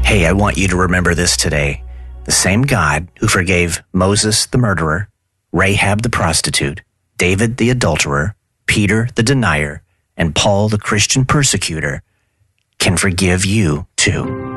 Hey, I want you to remember this today. The same God who forgave Moses the murderer, Rahab the prostitute, David the adulterer, Peter the denier, and Paul the Christian persecutor can forgive you too.